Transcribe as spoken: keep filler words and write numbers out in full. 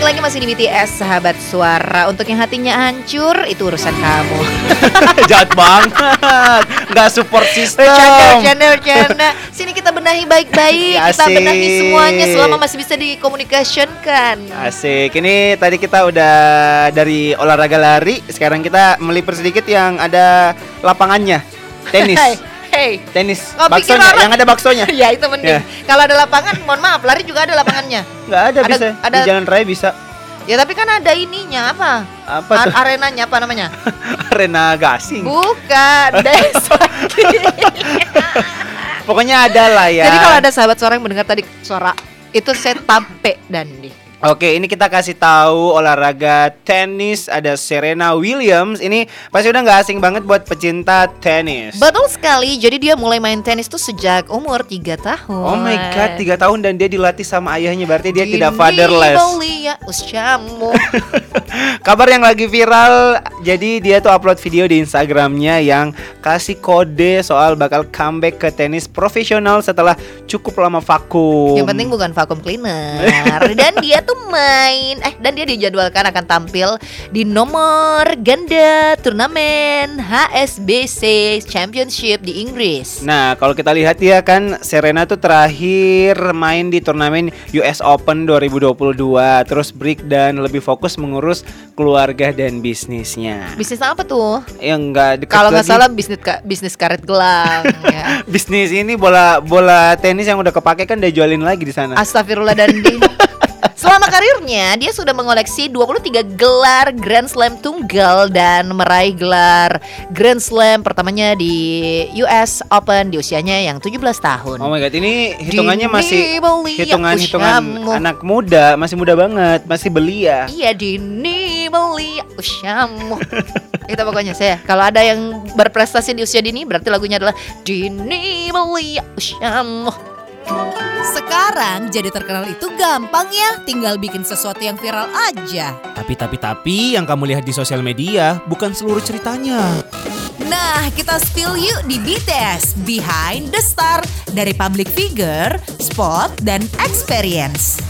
lagi masih di B T S Sahabat Suara. Untuk yang hatinya hancur, itu urusan kamu. Jahat banget. Gak support system. Bercanda, bercanda, bercanda. Sini kita benahi baik-baik. Kita Asik. benahi semuanya selama masih bisa dikomunikasikan. Asik. Ini tadi kita udah dari olahraga lari. Sekarang kita melipir sedikit yang ada lapangannya. Tenis. Hey, hey. Tenis. Kau pikir Baksonya, orang- yang ada baksonya. Ya itu mending. Ya. Kalau ada lapangan, mohon maaf, lari juga ada lapangannya. Nggak ada, Ada- bisa. ada- Di jalan raya bisa. Ya tapi kan ada ininya apa? Apa tuh? A- arenanya apa namanya? Arena gasing. Bukan, desa. Pokoknya ada lah ya. Jadi kalau ada sahabat suara yang mendengar tadi suara itu saya tape Dandi. Oke, ini kita kasih tahu olahraga tenis. Ada Serena Williams. Ini pasti udah nggak asing banget buat pecinta tenis. Betul sekali. Jadi dia mulai main tenis tuh sejak umur tiga tahun. Oh my god, tiga tahun dan dia dilatih sama ayahnya. Berarti dia tidak Ini fatherless. belia usiamu. Kabar yang lagi viral. Jadi dia tuh upload video di Instagramnya yang kasih kode soal bakal comeback ke tenis profesional setelah cukup lama vakum. Yang penting bukan vacuum cleaner. Dan dia tuh main eh dan dia dijadwalkan akan tampil di nomor ganda turnamen H S B C Championship di Inggris. Nah, kalau kita lihat ya kan Serena tuh terakhir main di turnamen U S Open dua ribu dua puluh dua, terus break dan lebih fokus mengurus keluarga dan bisnisnya. Bisnis apa tuh? Yang enggak dekat Kalau nggak lagi. salah bisnis ka- bisnis karet gelang. Ya. Bisnis ini bola bola tenis yang udah kepake kan udah jualin lagi di sana. Astagfirullah Dandi. Selama karirnya, dia sudah mengoleksi dua puluh tiga gelar Grand Slam tunggal dan meraih gelar Grand Slam pertamanya di U S Open di usianya yang tujuh belas tahun. Oh my god, ini hitungannya Dini masih belia hitungan-hitungan usiamu. anak muda, masih muda banget, masih belia. Iya, dini belia usiamu. Itu pokoknya saya. Kalau ada yang berprestasi di usia dini, berarti lagunya adalah Dini belia usiamu. Sekarang jadi terkenal itu gampang ya, tinggal bikin sesuatu yang viral aja. Tapi tapi tapi yang kamu lihat di sosial media bukan seluruh ceritanya. Nah, kita spill yuk di B T S Behind the Star, dari public figure, spot, dan experience.